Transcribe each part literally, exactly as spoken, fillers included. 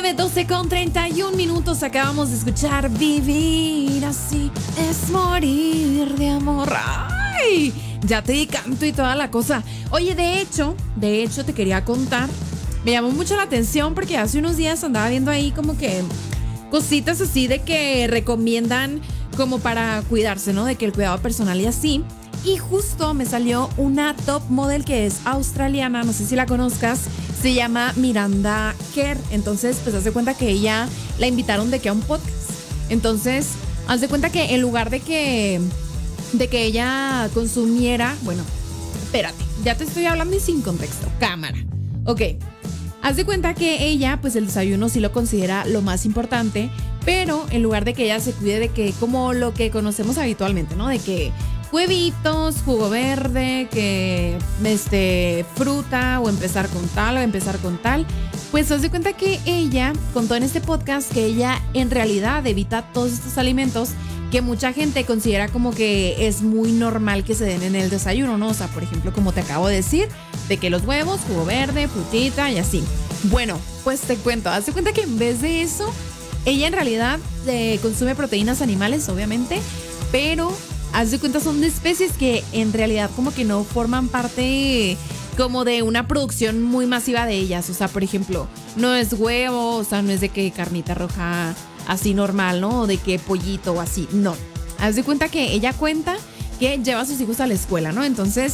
nueve doce con treinta y un minutos. Acabamos de escuchar Vivir así es morir de amor. ¡Ay! Ya te di canto y toda la cosa. Oye, de hecho, de hecho te quería contar. Me llamó mucho la atención porque hace unos días andaba viendo ahí como que cositas así de que recomiendan como para cuidarse, ¿no? De que el cuidado personal y así. Y justo me salió una top model que es australiana, no sé si la conozcas, se llama Miranda Kerr. Entonces, pues haz de cuenta que ella la invitaron de que a un podcast. Entonces, haz de cuenta que en lugar de que de que ella consumiera, bueno, espérate, ya te estoy hablando y sin contexto, cámara. Ok, haz de cuenta que ella, pues el desayuno sí lo considera lo más importante, pero en lugar de que ella se cuide de que como lo que conocemos habitualmente, ¿no? De que huevitos, jugo verde, que este, fruta o empezar con tal o empezar con tal. Pues haz de cuenta que ella contó en este podcast que ella en realidad evita todos estos alimentos que mucha gente considera como que es muy normal que se den en el desayuno, ¿no? O sea, por ejemplo, como te acabo de decir, de que los huevos, jugo verde, frutita y así. Bueno, pues te cuento, haz de cuenta que en vez de eso, ella en realidad eh, consume proteínas animales, obviamente, pero haz de cuenta son de especies que en realidad como que no forman parte como de una producción muy masiva de ellas. O sea, por ejemplo, no es huevo, o sea, no es de que carnita roja así normal, ¿no? O de que pollito o así, no. Haz de cuenta que ella cuenta que lleva a sus hijos a la escuela, ¿no? Entonces,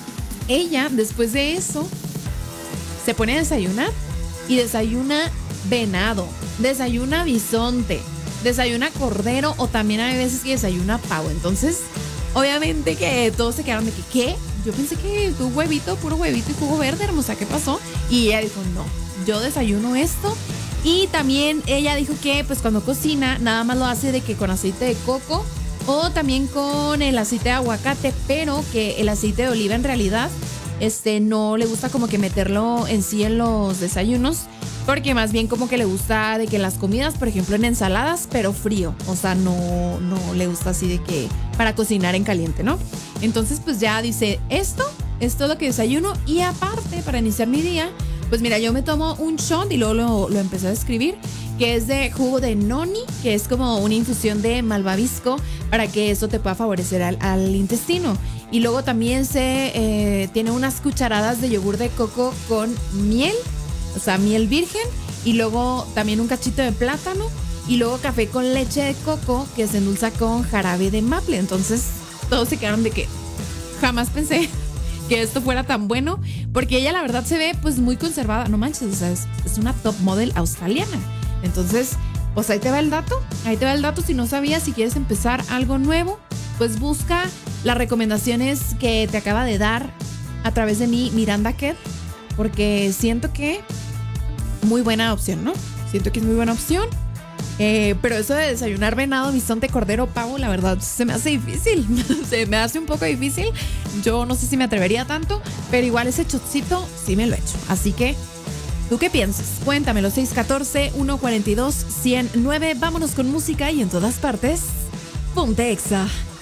ella después de eso se pone a desayunar y desayuna venado, desayuna bisonte, desayuna cordero o también hay veces que desayuna pavo. Entonces, obviamente que todos se quedaron de que, ¿qué? Yo pensé que tu huevito, puro huevito y jugo verde, hermosa, ¿qué pasó? Y ella dijo, no, yo desayuno esto. Y también ella dijo que pues cuando cocina nada más lo hace de que con aceite de coco o también con el aceite de aguacate, pero que el aceite de oliva en realidad este, no le gusta como que meterlo en sí en los desayunos, porque más bien como que le gusta de que las comidas, por ejemplo en ensaladas, pero frío, o sea, no, no le gusta así de que para cocinar en caliente, ¿no? Entonces pues ya dice, esto es todo lo que desayuno y aparte para iniciar mi día, pues mira, yo me tomo un shot y luego lo, lo empecé a escribir, que es de jugo de noni, que es como una infusión de malvavisco para que eso te pueda favorecer al, al intestino. Y luego también se eh, tiene unas cucharadas de yogur de coco con miel, o sea, miel virgen, y luego también un cachito de plátano, y luego café con leche de coco que se endulza con jarabe de maple. Entonces, todos se quedaron de que jamás pensé que esto fuera tan bueno, porque ella la verdad se ve pues muy conservada, no manches, o sea, es, es una top model australiana. Entonces, pues ahí te va el dato, ahí te va el dato. Si no sabías, si quieres empezar algo nuevo, pues busca las recomendaciones que te acaba de dar a través de mi Miranda Kerr, porque siento que muy buena opción, ¿no? Siento que es muy buena opción. Eh, pero eso de desayunar venado, bisonte, cordero, pavo, la verdad se me hace difícil. Se me hace un poco difícil. Yo no sé si me atrevería tanto, pero igual ese chocito sí me lo he hecho. Así que, ¿tú qué piensas? Cuéntamelo, seis uno cuatro, uno cuatro dos, uno cero nueve. Vámonos con música y en todas partes, ponte Exa.